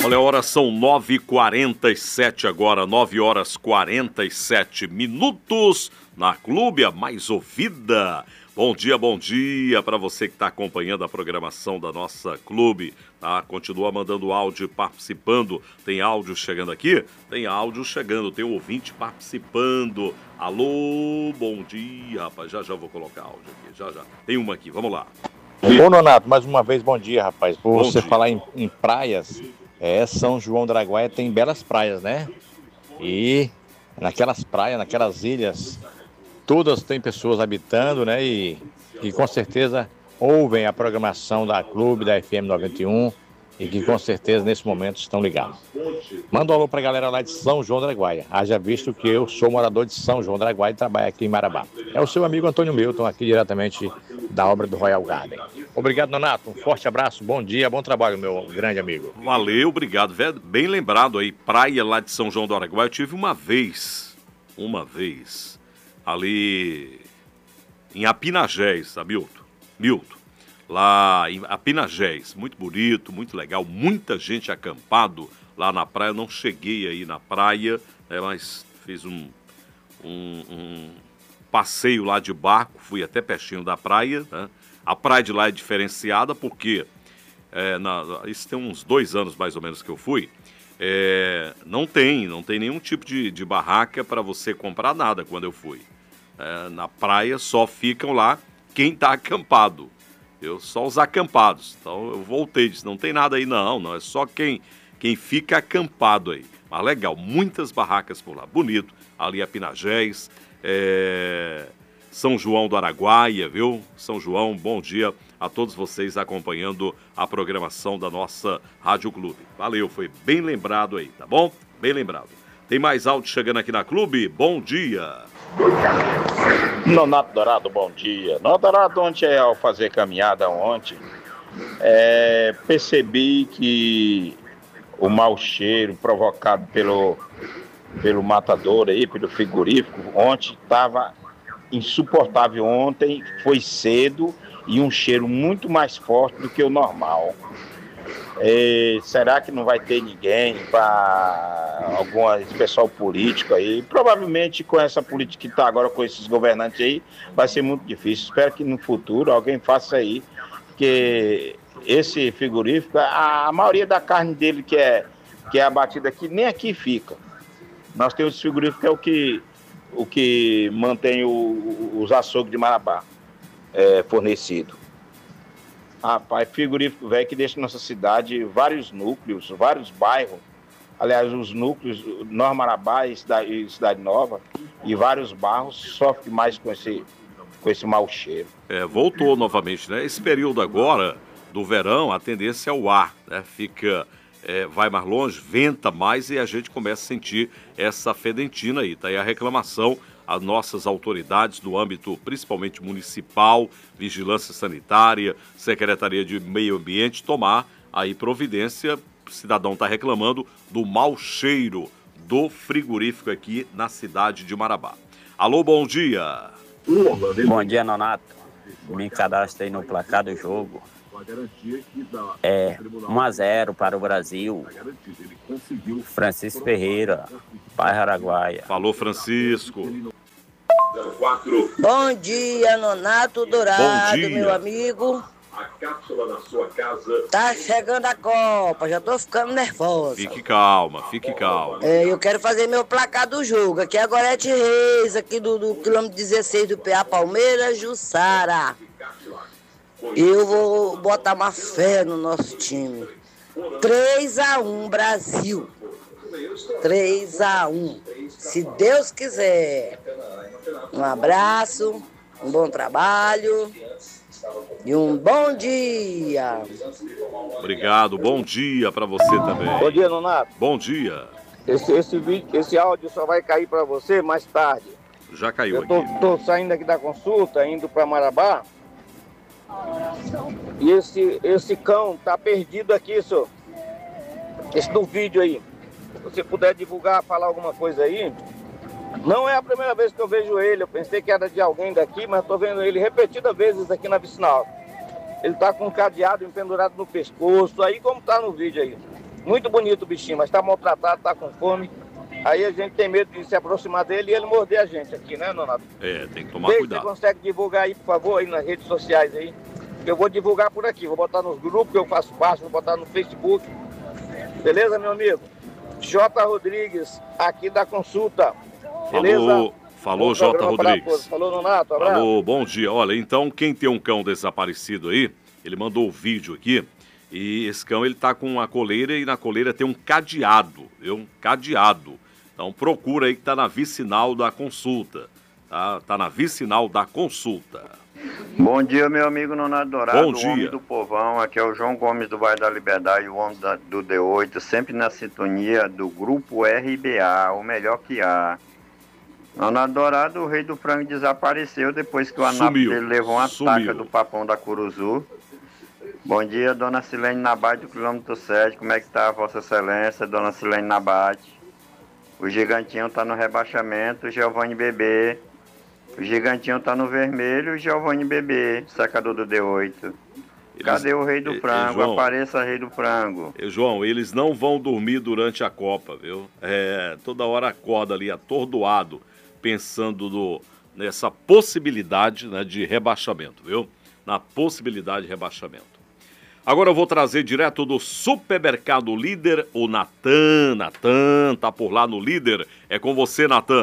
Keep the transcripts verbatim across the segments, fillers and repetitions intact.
Olha, a hora são nove e quarenta e sete agora, nove horas e quarenta e sete minutos na Clube, a mais ouvida. Bom dia, bom dia para você que está acompanhando a programação da nossa Clube, tá? Continua mandando áudio, participando. Tem áudio chegando aqui? Tem áudio chegando, tem ouvinte participando. Alô, bom dia, rapaz. Já já vou colocar áudio aqui, já já. Tem uma aqui, vamos lá. Ô, Nonato, mais uma vez, bom dia, rapaz. Por Bom você dia. falar em, em praias, é, São João do Araguaia tem belas praias, né? E naquelas praias, naquelas ilhas, todas têm pessoas habitando, né? E, e com certeza ouvem a programação da Clube, da F M noventa e um, e que com certeza nesse momento estão ligados. Manda um alô pra galera lá de São João do Araguaia. Haja visto que eu sou morador de São João do Araguaia e trabalho aqui em Marabá. É o seu amigo Antônio Milton, aqui diretamente da obra do Royal Garden. Obrigado, Nonato. Um forte abraço, bom dia, bom trabalho, meu grande amigo. Valeu, obrigado. Bem lembrado aí, praia lá de São João do Araguaia. Eu tive uma vez, uma vez, ali em Apinagés, tá, Milton? Milton. Lá em Apinagés, muito bonito, muito legal, muita gente acampado lá na praia. Eu não cheguei aí na praia, né, mas fiz um, um, um passeio lá de barco, fui até pertinho da praia, né? A praia de lá é diferenciada porque, é, na, isso tem uns dois anos mais ou menos que eu fui, é, não tem, não tem nenhum tipo de, de barraca para você comprar nada quando eu fui. É, na praia só ficam lá quem está acampado. Eu só os acampados. Então eu voltei, disse, não tem nada aí não, não, é só quem, quem fica acampado aí. Mas legal, muitas barracas por lá, bonito, ali a Pinagés, é... São João do Araguaia, viu? São João, bom dia a todos vocês acompanhando a programação da nossa Rádio Clube. Valeu, foi bem lembrado aí, tá bom? Bem lembrado. Tem mais áudio chegando aqui na Clube, bom dia. Nonato Dourado, bom dia. Nonato Dourado, ontem ao fazer caminhada ontem, é, percebi que o mau cheiro provocado pelo, pelo matador aí, pelo frigorífico, ontem estava insuportável. Ontem foi cedo e um cheiro muito mais forte do que o normal. É, será que não vai ter ninguém para algum pessoal político aí? Provavelmente com essa política que está agora com esses governantes aí, vai ser muito difícil. Espero que no futuro alguém faça aí, porque esse frigorífico, a, a maioria da carne dele que é, que é abatida aqui, nem aqui fica. Nós temos esse frigorífico que é o que, o que mantém o, os açougues de Marabá é, fornecido. Rapaz, frigorífico velho que deixa nossa cidade vários núcleos, vários bairros. Aliás, os núcleos, Nova Marabá e Cidade, e Cidade Nova, e vários bairros sofrem mais com esse, com esse mau cheiro. É, voltou novamente, né? Esse período agora do verão, a tendência é o ar, né? Fica, é, vai mais longe, venta mais e a gente começa a sentir essa fedentina aí. Tá aí a reclamação as nossas autoridades do âmbito principalmente municipal, vigilância sanitária, Secretaria de Meio Ambiente, tomar aí providência. O cidadão está reclamando do mau cheiro do frigorífico aqui na cidade de Marabá. Alô, bom dia. Bom dia, Nonato. Me cadastrei no placar do jogo. É um a zero para o Brasil. Francisco Ferreira, Bairro Araguaia. Falou, Francisco. Bom dia, Nonato Dourado, Bom dia. meu amigo. Tá chegando a Copa, já tô ficando nervosa. Fique calma, fique calma. É, eu quero fazer meu placar do jogo. Aqui é a Gorete Reis, aqui do, do quilômetro dezesseis do P A Palmeiras, Jussara. Eu vou botar uma fé no nosso time. três a um Brasil. três a um. Se Deus quiser. Um abraço, um bom trabalho e um bom dia. Obrigado, bom dia para você também. Bom dia, Nonato. Bom dia. Esse, esse, vídeo, esse áudio só vai cair para você mais tarde. Já caiu Eu tô, aqui. tô saindo aqui da consulta, indo para Marabá. E esse, esse cão tá perdido aqui, senhor. Esse do vídeo aí. Se você puder divulgar, falar alguma coisa aí. Não é a primeira vez que eu vejo ele. Eu pensei que era de alguém daqui, mas estou vendo ele repetidas vezes aqui na vicinal. Ele está com um cadeado empendurado no pescoço, aí como está no vídeo aí. Muito bonito o bichinho, mas tá maltratado, tá com fome. Aí a gente tem medo de se aproximar dele e ele morder a gente aqui, né, Nonato? É, tem que tomar Vê se cuidado. você consegue divulgar aí, por favor, aí nas redes sociais aí. Eu vou divulgar por aqui, vou botar nos grupos que eu faço parte, vou botar no Facebook. Beleza, meu amigo? J. Rodrigues, aqui da Consulta. Beleza? Falou, falou J. Rodrigues. Falou, Nonato, abraço. Falou, bom dia. Olha, então, quem tem um cão desaparecido aí, ele mandou o vídeo aqui, e esse cão, ele tá com uma coleira, e na coleira tem um cadeado, viu? Um cadeado. Então, procura aí que tá na vicinal da Consulta. Tá, tá na vicinal da Consulta. Bom dia, meu amigo Nonato Dourado, Bom o dia. homem do povão. Aqui é o João Gomes do Bairro da Liberdade, o homem da, do D oito, sempre na sintonia do Grupo R B A, o melhor que há. Nonato Dourado, o rei do frango desapareceu depois que o anapo dele levou uma Sumiu. taca do papão da Curuzu. Bom dia, dona Silene Nabate do quilômetro sete. Como é que tá, Vossa Excelência, dona Silene Nabate? O gigantinho tá no rebaixamento, o Giovanni Bebê. O gigantinho tá no vermelho, o Giovanni Bebê, sacador do D oito. Cadê o rei do e- e, frango? João? Apareça, rei do frango. E, João, eles não vão dormir durante a Copa, viu? É, toda hora acorda ali atordoado, pensando no, nessa possibilidade, né, de rebaixamento, viu? Na possibilidade de rebaixamento. Agora eu vou trazer direto do Supermercado Líder o Natan. Natan, tá por lá no Líder. É com você, Natan.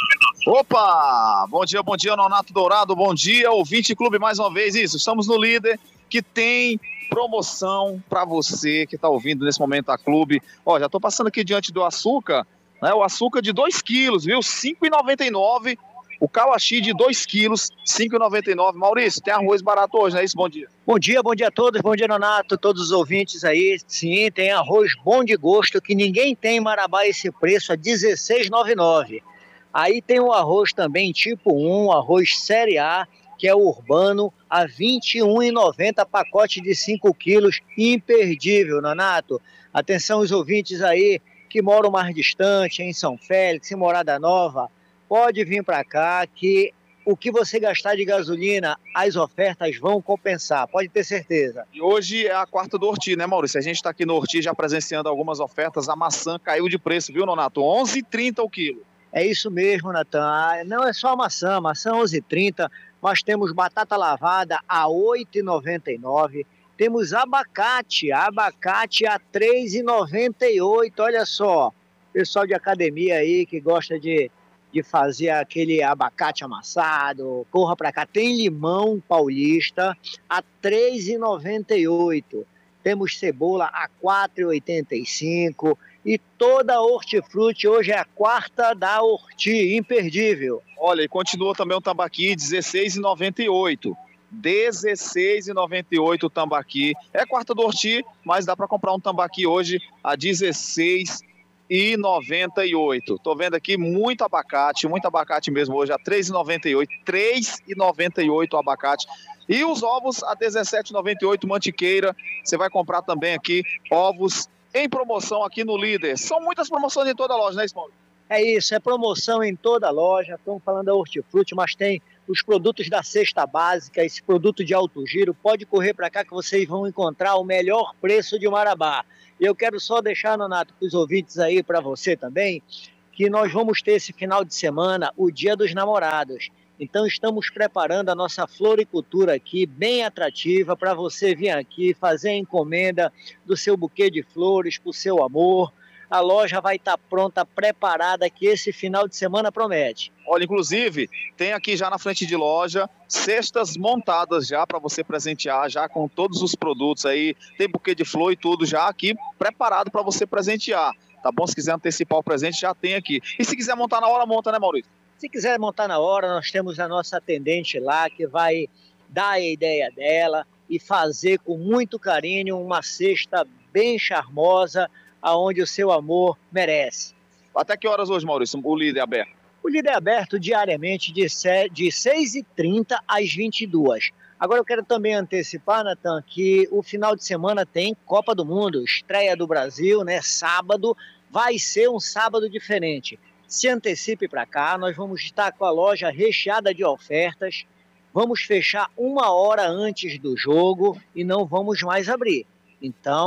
Opa! Bom dia, bom dia, Nonato Dourado. Bom dia, ouvinte clube mais uma vez. Isso, estamos no Líder, que tem promoção para você que está ouvindo nesse momento a clube. Ó, já estou passando aqui diante do açúcar, né? O açúcar de dois quilos, viu? cinco reais e noventa e nove centavos. O Kawashi de dois quilos, cinco reais e noventa e nove centavos. Maurício, tem arroz barato hoje, não é isso? Bom dia. Bom dia, bom dia a todos, bom dia, Nonato, todos os ouvintes aí. Sim, tem arroz bom de gosto, que ninguém tem em Marabá esse preço, a dezesseis reais e noventa e nove centavos. Aí tem o arroz também tipo um, arroz série A, que é o urbano, a vinte e um reais e noventa centavos, pacote de cinco quilos, imperdível, Nonato. Atenção os ouvintes aí que moram mais distante, em São Félix, em Morada Nova, pode vir para cá que o que você gastar de gasolina, as ofertas vão compensar, pode ter certeza. E hoje é a quarta do Orti, né, Maurício? A gente está aqui no Orti já presenciando algumas ofertas. A maçã caiu de preço, viu, Nonato? onze reais e trinta centavos o quilo. É isso mesmo, Natan. Ah, não é só a maçã, maçã onze reais e trinta centavos, nós temos batata lavada a oito reais e noventa e nove centavos, temos abacate, abacate a três reais e noventa e oito centavos, olha só, pessoal de academia aí que gosta de, de fazer aquele abacate amassado, corra para cá, tem limão paulista a três reais e noventa e oito centavos, temos cebola a quatro reais e oitenta e cinco centavos, e toda a hortifruti hoje é a quarta da Horti, imperdível. Olha, e continua também o tambaqui, dezesseis reais e noventa e oito centavos. dezesseis reais e noventa e oito centavos o tambaqui. É quarta do Horti, mas dá para comprar um tambaqui hoje a dezesseis reais e noventa e oito centavos. Tô vendo aqui muito abacate, muito abacate mesmo hoje a três reais e noventa e oito centavos. três reais e noventa e oito centavos o abacate. E os ovos a dezessete reais e noventa e oito centavos, mantiqueira. Você vai comprar também aqui ovos em promoção aqui no Líder. São muitas promoções em toda a loja, né, Paulo? É isso, é promoção em toda a loja. Estamos falando da Hortifruti, mas tem os produtos da cesta básica, esse produto de alto giro. Pode correr para cá que vocês vão encontrar o melhor preço de Marabá. E eu quero só deixar, Nonato, para os ouvintes aí, para você também, que nós vamos ter esse final de semana o Dia dos Namorados. Então estamos preparando a nossa floricultura aqui, bem atrativa, para você vir aqui fazer a encomenda do seu buquê de flores para o seu amor. A loja vai estar pronta, preparada, que esse final de semana promete. Olha, inclusive, tem aqui já na frente de loja cestas montadas já para você presentear, já com todos os produtos aí. Tem buquê de flor e tudo já aqui preparado para você presentear. Tá bom? Se quiser antecipar o presente, já tem aqui. E se quiser montar na hora, monta, né, Maurício? Se quiser montar na hora, nós temos a nossa atendente lá que vai dar a ideia dela e fazer com muito carinho uma cesta bem charmosa, aonde o seu amor merece. Até que horas hoje, Maurício, o Líder é aberto? O Líder é aberto diariamente de seis e trinta às vinte e duas. Agora eu quero também antecipar, Natan, que o final de semana tem Copa do Mundo, estreia do Brasil, né? Sábado, vai ser um sábado diferente. Se antecipe para cá, nós vamos estar com a loja recheada de ofertas, vamos fechar uma hora antes do jogo e não vamos mais abrir. Então,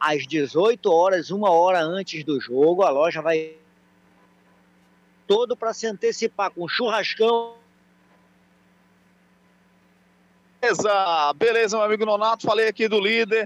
às dezoito horas, uma hora antes do jogo. A loja vai todo para se antecipar com churrascão. Beleza, beleza, meu amigo Nonato, falei aqui do líder.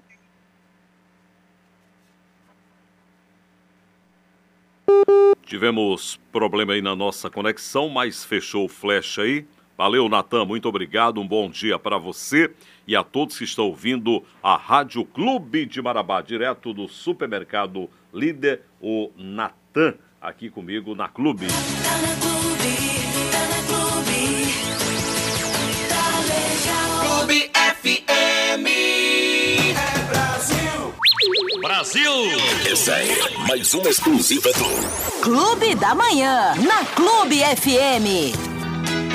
Tivemos problema aí na nossa conexão, mas fechou o flash aí. Valeu, Natan, muito obrigado, um bom dia para você e a todos que estão ouvindo a Rádio Clube de Marabá, direto do supermercado Líder, o Natan, aqui comigo na Clube. Tá na Clube, tá na Clube, tá legal. Clube F M, é Brasil. Brasil! Essa é mais uma exclusiva do Clube da Manhã, na Clube F M.